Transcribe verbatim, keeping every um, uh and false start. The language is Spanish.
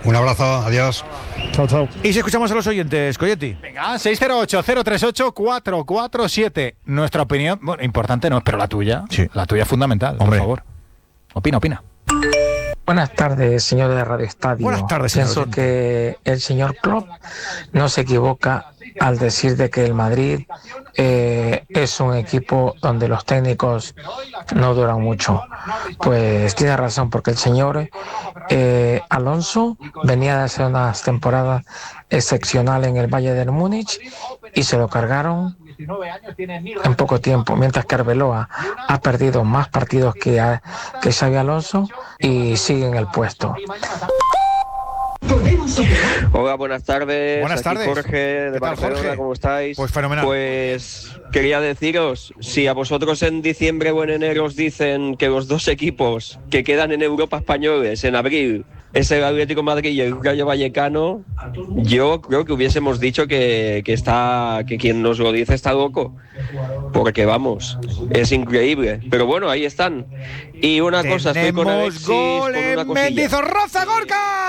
Un abrazo, adiós. Chao, chao. Y si escuchamos a los oyentes, Coyetti. Venga, seis cero ocho, cero tres ocho, cuatro cuatro siete. Nuestra opinión, bueno, importante no, pero la tuya. Sí. La tuya es fundamental, Hombre. por favor. Opina, opina. Buenas tardes, señor de Radio Estadio. Buenas tardes, señor Pienso oyente. que el señor Klopp no se equivoca al decir de que el Madrid eh, es un equipo donde los técnicos no duran mucho. Pues tiene razón, porque el señor eh, Alonso venía de hacer unas temporadas excepcionales en el Bayern de Múnich y se lo cargaron en poco tiempo, mientras que Arbeloa ha perdido más partidos que, a, que Xabi Alonso y sigue en el puesto. Hola, buenas tardes. Buenas Aquí tardes. Jorge de ¿Qué tal, Barcelona, Jorge? ¿cómo estáis? Pues fenomenal. Pues quería deciros, si a vosotros en diciembre o en enero os dicen que los dos equipos que quedan en Europa españoles en abril es el Atlético de Madrid y el Rayo Vallecano, yo creo que hubiésemos dicho que, que está que quien nos lo dice está loco, porque vamos, es increíble. Pero bueno, ahí están. Y una cosa, estoy con Tenemos Alexis gol con una en cosilla. Mendizorroza, Gorka.